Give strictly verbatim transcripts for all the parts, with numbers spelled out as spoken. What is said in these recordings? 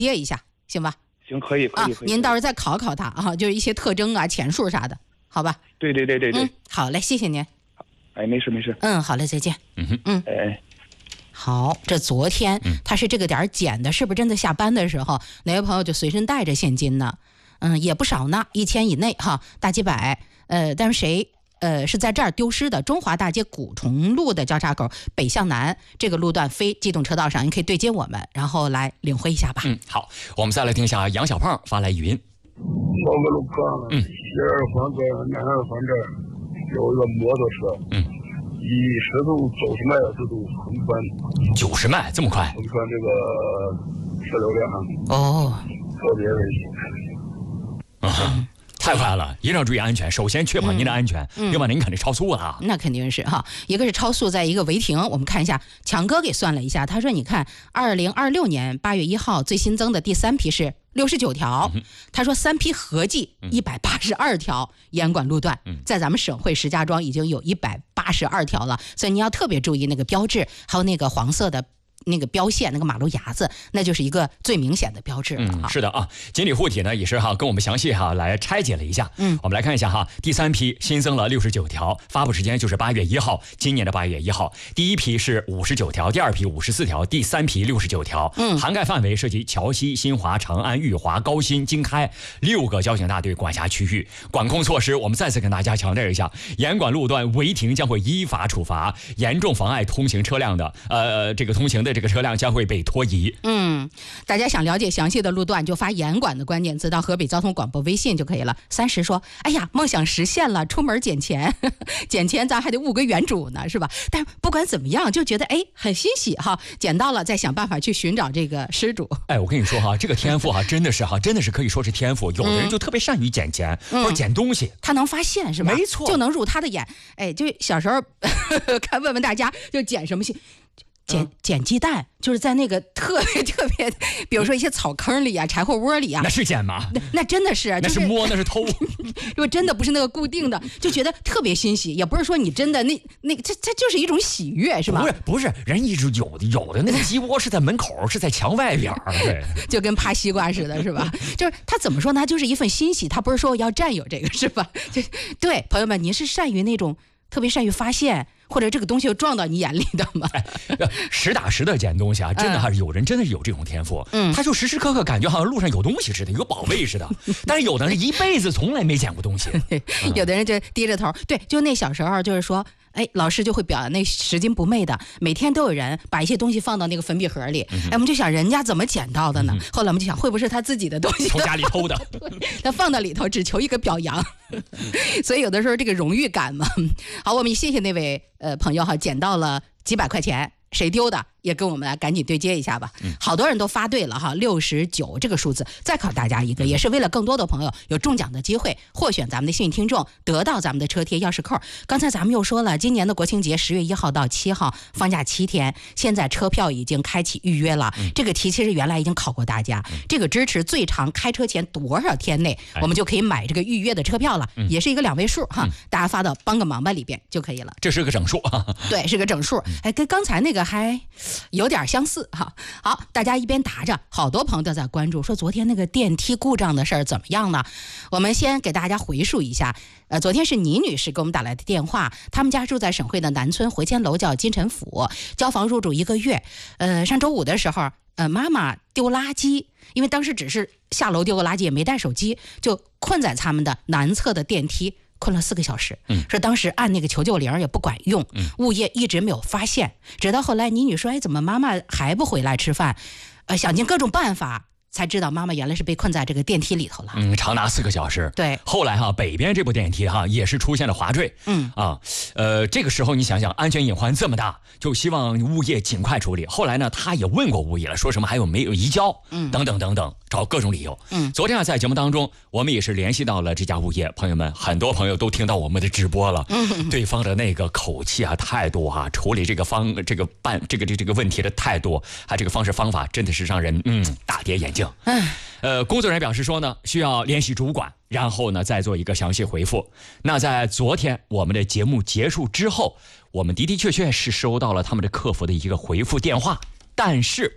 跌一下，行吧？ 行，可以可以。 啊，您到时候再考考他啊，就是一些特征啊、前数啥的，好吧？ 对对对对对。 嗯，好嘞，谢谢您。 哎，没事没事。 嗯，好嘞，再见。 嗯哼， 嗯， 哎。 好，这昨天他是这个点捡的，是不是真的下班的时候，哪位朋友就随身带着现金呢？嗯，也不少呢，一千以内哈，大几百。呃，但是谁呃是在这儿丢失的？中华大街古城路的交叉口北向南这个路段非机动车道上，你可以对接我们，然后来领会一下吧。 嗯，好，我们再来听一下杨小胖发来语音。 某个路口，嗯，西二环跟南二环这儿有一个摩托车， 嗯。 以时速九十迈的速度横穿， 九十迈这么快？ 横穿这个车流量哦， 特别危险啊！太快了，一定要注意安全。首先确保您的安全， 嗯、 要不然您肯定超速了。 那肯定是哈，一个是超速，在一个违停。我们看一下，强哥给算了一下，他说：“你看，二零二六年八月一号最新增的第三批是。”六十九条，他说三批合计一百八十二条严管路段，在咱们省会石家庄已经有一百八十二条了，所以你要特别注意那个标志，还有那个黄色的那个标线，那个马路牙子，那就是一个最明显的标志了、 嗯。是的啊，锦鲤护体呢也是哈跟我们详细哈来拆解了一下。嗯，我们来看一下哈，第三批新增了六十九条，发布时间就是八月一号，今年的八月一号。第一批是五十九条，第二批五十四条，第三批六十九条。嗯，涵盖范围涉及桥西、新华、长安、裕华、高新、经开六个交警大队管辖区域。管控措施，我们再次跟大家强调一下，严管路段违停将会依法处罚，严重妨碍通行车辆的，呃，这个通行的。这个车辆将会被拖移。 嗯，大家想了解详细的路段，就发严管的关键词到河北交通广播微信就可以了。三十说，哎呀，梦想实现了，出门捡钱，捡钱咱还得物归原主呢，是吧？但不管怎么样，就觉得哎很欣喜哈，捡到了，再想办法去寻找这个失主。 哎，我跟你说哈，这个天赋哈，真的是哈，真的是可以说是天赋。有的人就特别善于捡钱、嗯、或者捡东西， 他能发现是吧？ 没错， 就能入他的眼。哎，就小时候看问问大家，就捡什么戏？捡捡鸡蛋，就是在那个特别特别，比如说一些草坑里啊、柴火窝里啊， 那是捡吗？ 那那真的是， 那是摸，那是偷。 如果真的不是那个固定的，就觉得特别欣喜，也不是说你真的那那这这就是一种喜悦，是吧？ 不是不是，人一直有的有的那个鸡窝是在门口，是在墙外边，对， 就跟扒西瓜似的，是吧？就是他怎么说呢？就是一份欣喜，他不是说要占有这个，是吧？就对，朋友们，您是善于那种特别善于发现。或者这个东西又撞到你眼里的吗？ 哎，实打实的捡东西啊，真的还是有人真的是有这种天赋， 嗯， 他就时时刻刻感觉好像路上有东西似的，有宝贝似的。但是有的人一辈子从来没捡过东西， 嗯、有的人就低着头。对，就那小时候就是说。哎，老师就会表那拾金不昧的，每天都有人把一些东西放到那个粉笔盒里。嗯、哎，我们就想人家怎么捡到的呢？嗯、后来我们就想，会不会是他自己的东西？ 从家里偷的， 他放到里头只求一个表扬。所以有的时候这个荣誉感嘛。好，我们谢谢那位呃朋友哈，捡到了几百块钱。谁丢的也跟我们来赶紧对接一下吧。嗯、好多人都发对了哈，六十九这个数字，再考大家一个，也是为了更多的朋友有中奖的机会，获选咱们的幸运听众，得到咱们的车贴钥匙扣。刚才咱们又说了，今年的国庆节十月一号到七号放假七天，现在车票已经开启预约了。嗯、这个题其实原来已经考过大家，嗯、这个支持最长开车前多少天内，哎、我们就可以买这个预约的车票了，嗯、也是一个两位数哈，嗯、大家发到帮个忙吧里边就可以了。 这是个整数啊， 对，是个整数。哎，跟刚才那个。还有点相似哈。好，大家一边答着，好多朋友都在关注，说昨天那个电梯故障的事儿怎么样呢？我们先给大家回述一下。呃，昨天是倪女士给我们打来的电话，他们家住在省会的南村回迁楼，叫金城府，交房入住一个月。呃，上周五的时候，呃，妈妈丢垃圾，因为当时只是下楼丢个垃圾，也没带手机，就困在他们的南侧的电梯。困了四个小时，嗯，说当时按那个求救铃也不管用，嗯，物业一直没有发现，直到后来倪女说，哎，怎么妈妈还不回来吃饭？呃，想尽各种办法，才知道妈妈原来是被困在这个电梯里头了。 嗯，长达四个小时。 对， 后来哈，北边这部电梯哈也是出现了滑坠。嗯啊，呃，这个时候你想想，安全隐患这么大，就希望物业尽快处理。后来呢，他也问过物业了，说什么还有没有移交，嗯，等等等等。找各种理由。嗯，昨天啊，在节目当中，我们也是联系到了这家物业，朋友们，很多朋友都听到我们的直播了。嗯，对方的那个口气啊、态度啊，处理这个方这个办这个这个这个问题的态度，还这个方式方法，真的是让人嗯大跌眼镜。嗯，呃，工作人员表示说呢，需要联系主管，然后呢再做一个详细回复。那在昨天我们的节目结束之后，我们的的确确是收到了他们的客服的一个回复电话，但是。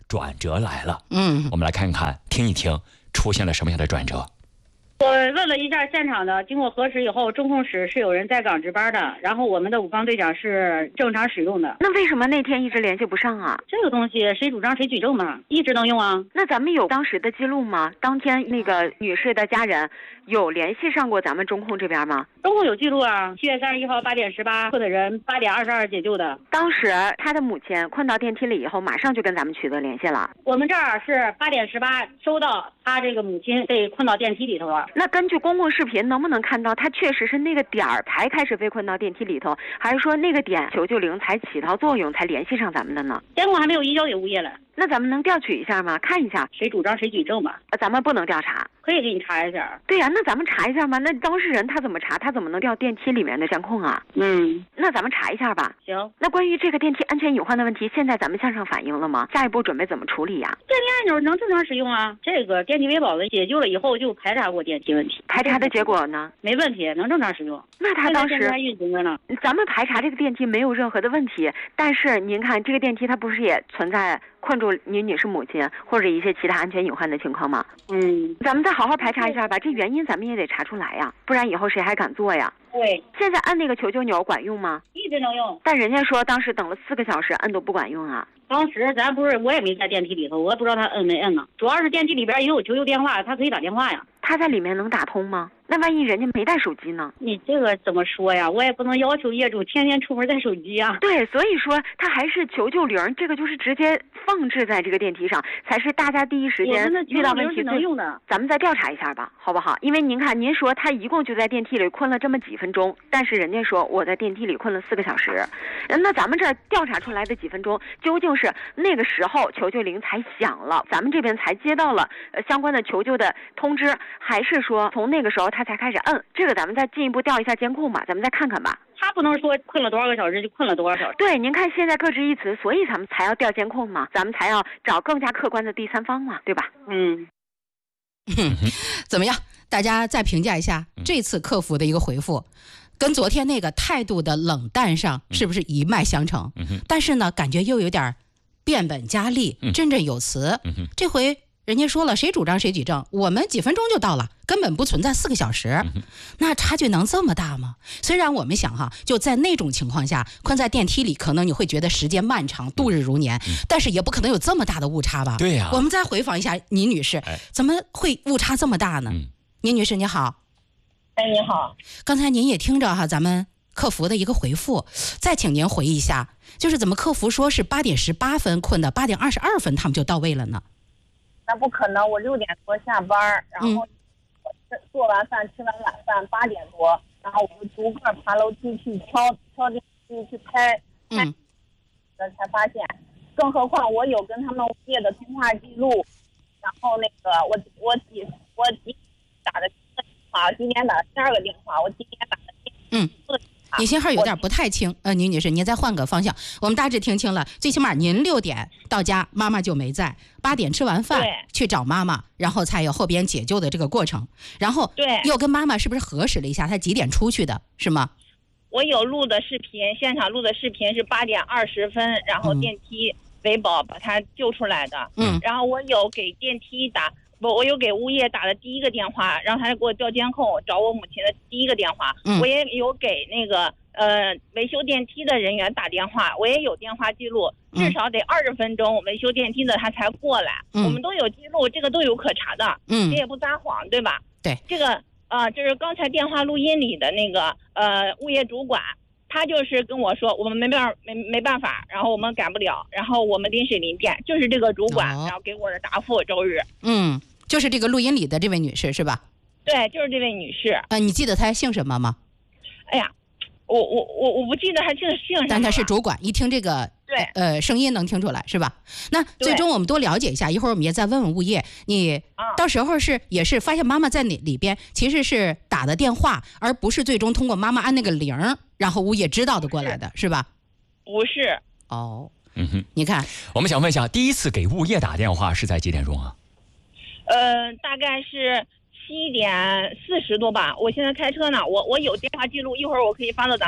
转折来了。 嗯， 我们来看看，听一听出现了什么样的转折。 我问了一下现场的，经过核实以后，中控室是有人在岗值班的，然后我们的武钢队长是正常使用的。 那为什么那天一直联系不上啊？ 这个东西谁主张谁举证嘛，一直能用啊。 那咱们有当时的记录吗？当天那个女士的家人有联系上过咱们中控这边吗？ 中控有记录啊，七月三十一号八点十八困的人，八点二十二解救的。 当时他的母亲困到电梯里以后，马上就跟咱们取得联系了。 我们这儿是八点十八收到他这个母亲被困到电梯里头了。 那根据公共视频能不能看到他确实是那个点儿才开始被困到电梯里头，还是说那个点求救铃才起到作用才联系上咱们的呢？ 监控还没有移交给物业了。 那咱们能调取一下吗？看一下谁主张谁举证吧。 咱们不能调查， 可以给你查一下。 对呀、啊，那咱们查一下吧。那当事人他怎么查？他怎么能调电梯里面的监控啊？ 嗯， 那咱们查一下吧。 行。 那关于这个电梯安全隐患的问题，现在咱们向上反映了吗？下一步准备怎么处理呀、啊？ 电梯按钮能正常使用啊。这个电梯维保的解救了以后就排查过电梯问题， 排查的结果呢？ 没问题，能正常使用。 那他当时还运行着呢。 咱们排查这个电梯没有任何的问题，但是您看这个电梯它不是也存在困住您女士母亲或者一些其他安全隐患的情况吗？ 嗯， 咱们再好好排查一下吧，这原因咱们也得查出来呀，不然以后谁还敢做呀？ 对。 现在按那个求救钮管用吗？ 一直能用。 但人家说当时等了四个小时，摁都不管用啊。 当时咱不是，我也没在电梯里头，我也不知道他摁没摁呢。主要是电梯里边也有求救电话，他可以打电话呀。 他在里面能打通吗？那万一人家没带手机呢？ 你这个怎么说呀？我也不能要求业主天天出门带手机啊。 对，所以说他还是求救铃，这个就是直接放置在这个电梯上，才是大家第一时间遇到问题能用的。 咱们再调查一下吧，好不好？因为您看，您说他一共就在电梯里困了这么几分钟，但是人家说我在电梯里困了四个小时，那咱们这调查出来的几分钟，究竟是那个时候求救铃才响了，咱们这边才接到了呃相关的求救的通知，还是说从那个时候他才开始摁？这个咱们再进一步调一下监控吧，咱们再看看吧。 他不能说困了多少个小时就困了多少小时。 对，您看现在各执一词，所以咱们才要调监控嘛，咱们才要找更加客观的第三方嘛，对吧？ 嗯。 怎么样？大家再评价一下这次客服的一个回复，跟昨天那个态度的冷淡上是不是一脉相承？ 嗯、 但是呢，感觉又有点变本加厉，振振有词。 嗯、 这回人家说了，谁主张谁举证，我们几分钟就到了，根本不存在四个小时， 嗯、 那差距能这么大吗？虽然我们想哈，就在那种情况下，困在电梯里，可能你会觉得时间漫长，度日如年， 嗯、 但是也不可能有这么大的误差吧？ 对呀、啊。 我们再回访一下倪女士， 哎、 怎么会误差这么大呢？ 嗯、 倪女士你好。 哎，你好。 刚才您也听着哈，咱们客服的一个回复，再请您回忆一下，就是怎么客服说是八点十八分困的，八点二十二分他们就到位了呢？ 那不可能，我六点多下班，然后我做完饭吃完晚饭八点多，然后我就逐个爬楼梯去敲敲电梯去开开， 嗯， 才发现，更何况我有跟他们物业的通话记录，然后那个我我几我几打的电话，今天打了第二个电话，我今天打的第四个电话。 你信号有点不太清，呃，倪女士，您再换个方向，我们大致听清了。最起码您六点到家，妈妈就没在；八点吃完饭去找妈妈，然后才有后边解救的这个过程。然后对， 又跟妈妈是不是核实了一下，她几点出去的，是吗？ 我有录的视频，现场录的视频是八点二十分，然后电梯维保把她救出来的。 嗯， 然后我有给电梯打。不，我有给物业打的第一个电话，让他给我调监控，找我母亲的第一个电话。 嗯、 我也有给那个呃维修电梯的人员打电话，我也有电话记录，至少得二十分钟，维修电梯的他才过来。 嗯、 我们都有记录，这个都有可查的。 嗯， 这也不撒谎，对吧？ 对， 这个啊、呃，就是刚才电话录音里的那个呃物业主管。他就是跟我说，我们没办法，没没办法，然后我们改不了，然后我们临水临电，就是这个主管， 哦、 然后给我的答复。周日， 嗯，就是这个录音里的这位女士是吧？ 对，就是这位女士。 呃，你记得她姓什么吗？ 哎呀，我我我我不记得她姓姓什么， 但她是主管，一听这个对呃声音能听出来是吧？那最终我们多了解一下，一会儿我们也再问问物业，你到时候是也是发现妈妈在里里边其实是打的电话，而不是最终通过妈妈按那个铃，然后物业知道的过来的 是, 是吧？ 不是。 哦， 嗯哼， 你看， 我们想问一下，第一次给物业打电话是在几点钟啊？ 呃，大概是七点四十多吧。我现在开车呢，我我有电话记录，一会儿我可以发到咱们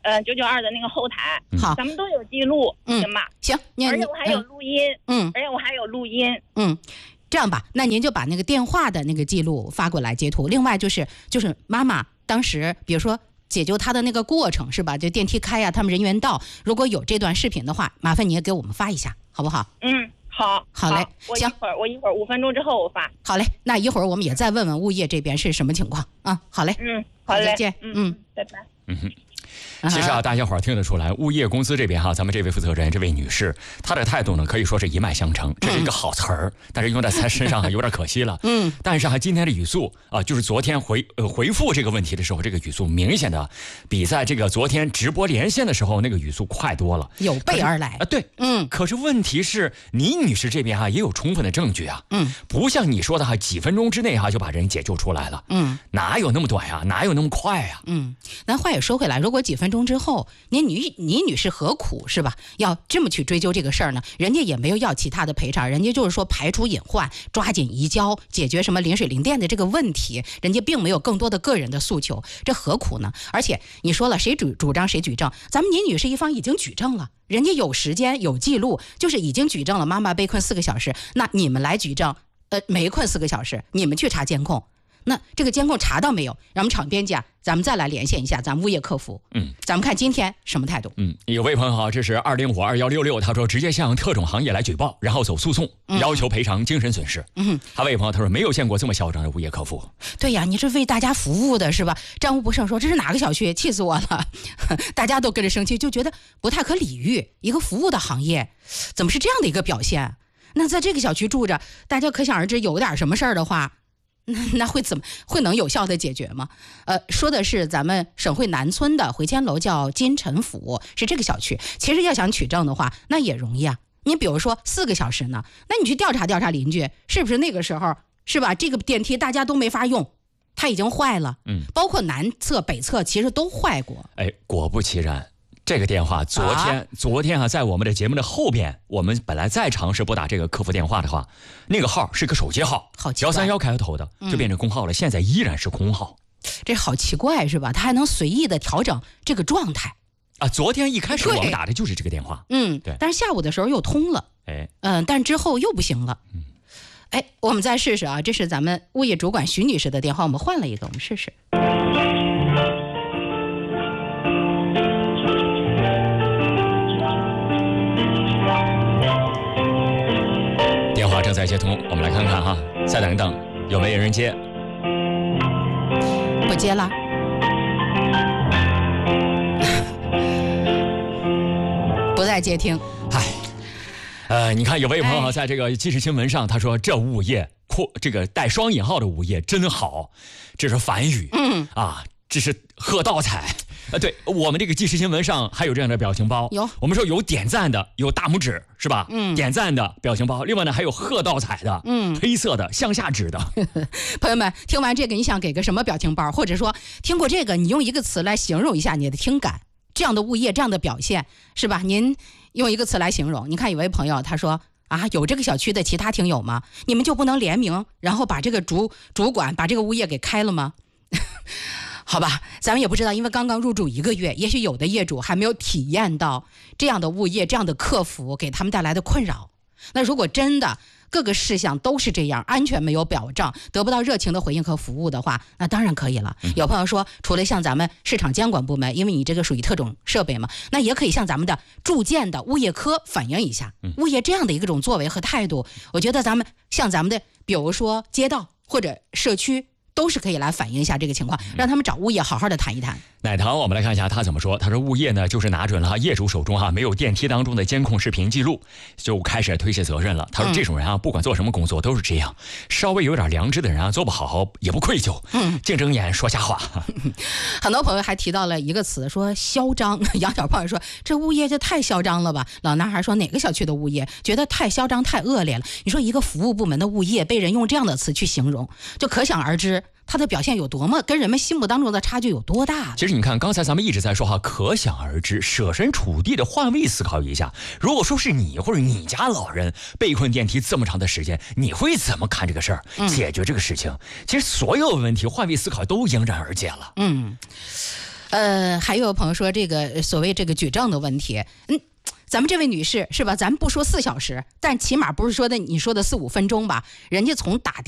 呃九九二的那个后台， 好， 咱们都有记录， 嗯， 行吧？ 行， 而且我还有录音， 嗯， 而且我还有录音， 嗯。这样吧，那您就把那个电话的那个记录发过来截图。另外就是就是妈妈当时比如说解救她的那个过程是吧？就电梯开呀，他们人员到，如果有这段视频的话，麻烦你也给我们发一下，好不好？ 嗯，好， 好嘞， 我一会儿我一会儿五分钟之后我发。 好嘞，那一会儿我们也再问问物业这边是什么情况啊？好嘞， 嗯，好嘞， 再见， 嗯，拜拜。 嗯哼。其实啊，大家伙儿听得出来，物业公司这边哈，咱们这位负责人，这位女士，她的态度呢，可以说是一脉相承，这是一个好词儿，但是用在她身上有点可惜了。嗯，但是哈，今天的语速啊，就是昨天回呃回复这个问题的时候，这个语速明显的比在这个昨天直播连线的时候那个语速快多了， 有备而来啊。对，嗯。可是问题是，倪女士这边哈也有充分的证据啊，嗯，不像你说的哈，几分钟之内哈就把人解救出来了，嗯，哪有那么短呀？哪有那么快呀？ 嗯，咱话也说回来，如果几分钟之后，您女倪女士何苦是吧？要这么去追究这个事儿呢？人家也没有要其他的赔偿，人家就是说排除隐患，抓紧移交，解决什么临水临电的这个问题，人家并没有更多的个人的诉求，这何苦呢？而且你说了，谁主主张谁举证？咱们倪女士一方已经举证了，人家有时间有记录，就是已经举证了妈妈被困四个小时，那你们来举证，呃，没困四个小时，你们去查监控。那这个监控查到没有？让我们场编辑啊，咱们再来连线一下咱们物业客服。嗯，咱们看今天什么态度？ 嗯，有位朋友好，这是二零五二幺六六，他说直接向特种行业来举报，然后走诉讼，要求赔偿精神损失。嗯，还有位朋友他说没有见过这么嚣张的物业客服。 对呀，你是为大家服务的是吧？战无不胜说这是哪个小区？气死我了！大家都跟着生气，就觉得不太可理喻。一个服务的行业，怎么是这样的一个表现？那在这个小区住着，大家可想而知，有点什么事儿的话。那那会怎么会能有效的解决吗？呃，说的是咱们省会南村的回迁楼叫金城府，是这个小区。其实要想取证的话，那也容易啊。你比如说四个小时呢，那你去调查调查邻居，是不是那个时候是吧？这个电梯大家都没法用，它已经坏了。嗯，包括南侧、北侧其实都坏过。 哎，果不其然。这个电话昨天、啊、昨天啊，在我们的节目的后边，我们本来再尝试拨打这个客服电话的话，那个号是个手机号，幺三幺开头的，就变成空号了、嗯。现在依然是空号， 这好奇怪是吧？它还能随意的调整这个状态啊！昨天一开始我们打的就是这个电话， 嗯，对。但是下午的时候又通了，哎，嗯，但之后又不行了，嗯，哎，我们再试试啊！这是咱们物业主管徐女士的电话，我们换了一个，我们试试。 电话正在接通，我们来看看哈，再等等有没有人接？ 不接了。不再接听。 唉，呃，你看有位朋友在这个即时新闻上，他说这物业扩这个带双引号的物业真好，这是反语，嗯啊，这是喝倒彩。呃，对我们这个即时新闻上还有这样的表情包， 有我们说有点赞的，有大拇指是吧？嗯，点赞的表情包，另外呢还有喝倒彩的，嗯，黑色的向下指的。 朋友们，听完这个你想给个什么表情包？或者说听过这个，你用一个词来形容一下你的听感，这样的物业这样的表现是吧？您用一个词来形容。你看有位朋友他说啊，有这个小区的其他听友吗？你们就不能联名，然后把这个主主管把这个物业给开了吗？好吧，咱们也不知道，因为刚刚入住一个月，也许有的业主还没有体验到这样的物业、这样的客服给他们带来的困扰。那如果真的各个事项都是这样，安全没有保障，得不到热情的回应和服务的话，那当然可以了。有朋友说，除了向咱们市场监管部门，因为你这个属于特种设备嘛，那也可以向咱们的住建的物业科反映一下，物业这样的一种作为和态度，我觉得咱们向咱们的比如说街道或者社区都是可以来反映一下这个情况，让他们找物业好好的谈一谈。 奶糖，我们来看一下他怎么说。他说物业呢就是拿准了业主手中哈、啊、没有电梯当中的监控视频记录，就开始推卸责任了。他说这种人啊、嗯、不管做什么工作都是这样，稍微有点良知的人啊做不好也不愧疚，嗯，净睁眼说瞎话。 很多朋友还提到了一个词，说嚣张。杨小胖说这物业就太嚣张了吧。老男孩说哪个小区的物业觉得太嚣张太恶劣了。你说一个服务部门的物业被人用这样的词去形容，就可想而知他的表现有多么跟人们心目当中的差距有多大。 其实你看刚才咱们一直在说哈，可想而知，设身处地的换位思考一下，如果说是你或者你家老人被困电梯这么长的时间，你会怎么看这个事儿、嗯、解决这个事情？其实所有问题换位思考都迎刃而解了。嗯， 呃，还有朋友说这个所谓这个举证的问题，嗯。咱们这位女士是吧？咱们不说四小时，但起码不是说的你说的四五分钟吧？人家从打电